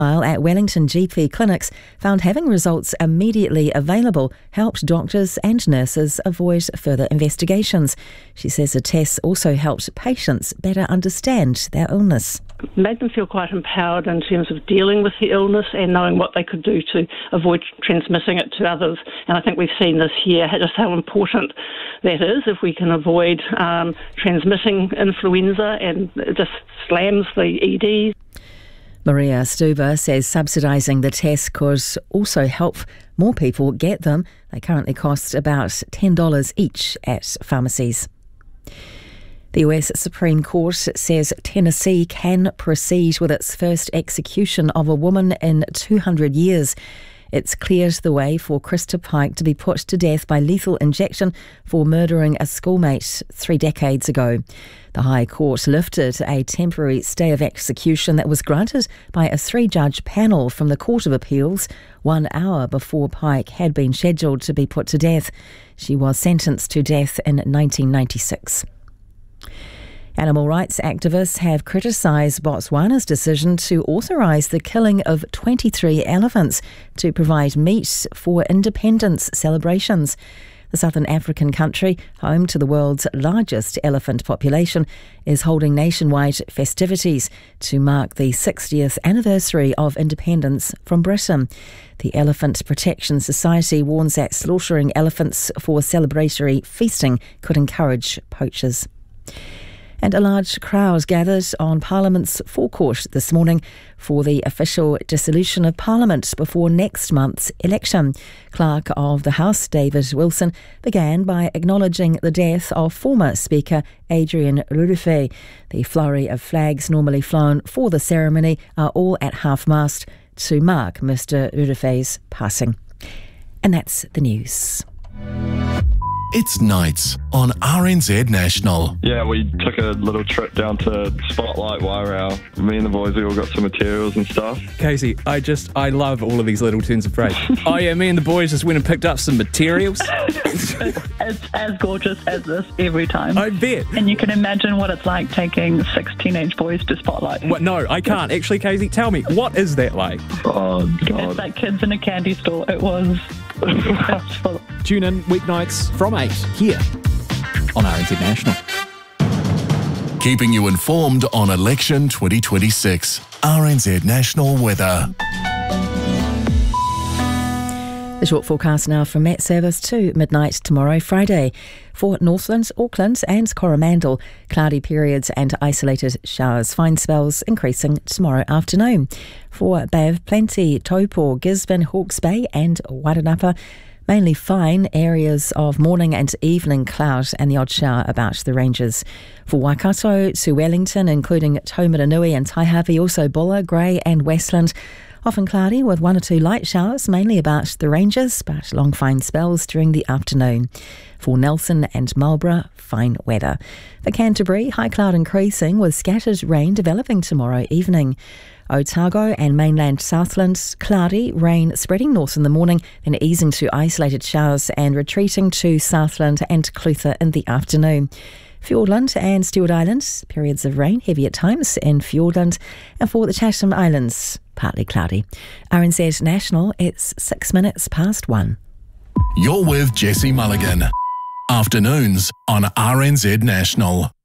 While at Wellington GP clinics found having results immediately available helped doctors and nurses avoid further investigations. She says the tests also helped patients better understand their illness. Made them feel quite empowered in terms of dealing with the illness and knowing what they could do to avoid transmitting it to others. And I think we've seen this year just how important that is if we can avoid transmitting influenza, and it just slams the EDs. Maria Stuber says subsidising the test could also help more people get them. They currently cost about $10 each at pharmacies. The US Supreme Court says Tennessee can proceed with its first execution of a woman in 200 years. It's cleared the way for Krista Pike to be put to death by lethal injection for murdering a schoolmate 3 decades ago. The High Court lifted a temporary stay of execution that was granted by a 3-judge panel from the Court of Appeals 1 hour before Pike had been scheduled to be put to death. She was sentenced to death in 1996. Animal rights activists have criticised Botswana's decision to authorise the killing of 23 elephants to provide meat for independence celebrations. The Southern African country, home to the world's largest elephant population, is holding nationwide festivities to mark the 60th anniversary of independence from Britain. The Elephant Protection Society warns that slaughtering elephants for celebratory feasting could encourage poachers. And a large crowd gathered on Parliament's forecourt this morning for the official dissolution of Parliament before next month's election. Clerk of the House, David Wilson, began by acknowledging the death of former Speaker Adrian Rurufai. The flurry of flags normally flown for the ceremony are all at half-mast to mark Mr Rurufai's passing. And that's the news. It's nights on RNZ National. Yeah, we took a little trip down to Spotlight Wairau. Me and the boys, we all got some materials and stuff. Casey, I love all of these little turns of phrase. Oh yeah, me and the boys just went and picked up some materials. It's as gorgeous as this every time. I bet. And you can imagine what it's like taking 6 teenage boys to Spotlight. What? No, I can't. Actually, Casey, tell me, what is that like? Oh, God. It's like kids in a candy store. It was full. Tune in weeknights from 8 here on RNZ National. Keeping you informed on election 2026. RNZ National Weather. The short forecast now from Met Service to midnight tomorrow, Friday. For Northland, Auckland and Coromandel, cloudy periods and isolated showers. Fine spells increasing tomorrow afternoon. For Bay of Plenty, Taupo, Gisborne, Hawke's Bay and Wairarapa, mainly fine, areas of morning and evening cloud and the odd shower about the ranges. For Waikato to Wellington, including Taumaranui and Taihape, also Bulla, Grey and Westland, often cloudy with 1 or 2 light showers, mainly about the ranges, but long fine spells during the afternoon. For Nelson and Marlborough, fine weather. For Canterbury, high cloud increasing with scattered rain developing tomorrow evening. Otago and mainland Southland, cloudy, rain spreading north in the morning, then easing to isolated showers and retreating to Southland and Clutha in the afternoon. Fiordland and Stewart Islands, periods of rain, heavy at times in Fiordland. And for the Chatham Islands, partly cloudy. RNZ National, it's 6 minutes past 1. You're with Jesse Mulligan. Afternoons on RNZ National.